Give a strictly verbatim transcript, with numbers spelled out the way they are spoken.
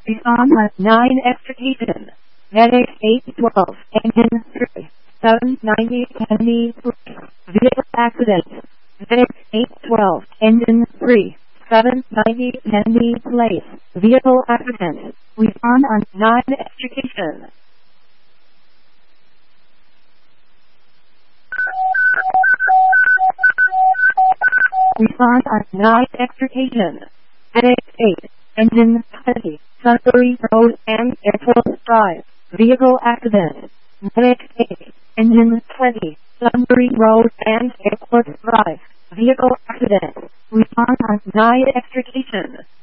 Respond on nine extrication. Medic eight twelve, engine three, seven ninety, Kennedy, vehicle accident. Medic eight twelve, engine three, seven ninety, Kennedy Place, vehicle accident. Respond on nine extrication. Respond on nine extrication. Medic eight, engine twenty, Sunbury Road and Airport Drive, vehicle accident. Medic eight, engine twenty, Sunbury Road and Airport Drive, vehicle accident. Respond on nine extrication.